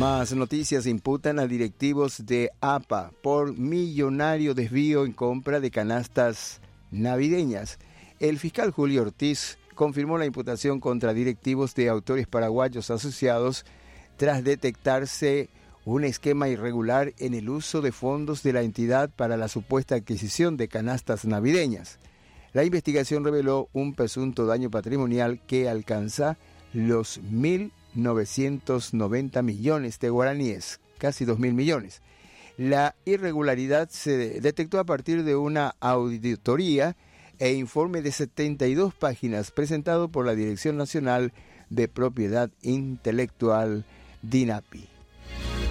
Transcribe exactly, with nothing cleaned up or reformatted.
Más noticias: imputan a directivos de A P A por millonario desvío en compra de canastas navideñas. El fiscal Julio Ortiz confirmó la imputación contra directivos de Autores Paraguayos Asociados tras detectarse un esquema irregular en el uso de fondos de la entidad para la supuesta adquisición de canastas navideñas. La investigación reveló un presunto daño patrimonial que alcanza los mil novecientos noventa millones de guaraníes, casi dos mil millones. La irregularidad se detectó a partir de una auditoría e informe de setenta y dos páginas presentado por la Dirección Nacional de Propiedad Intelectual, DINAPI.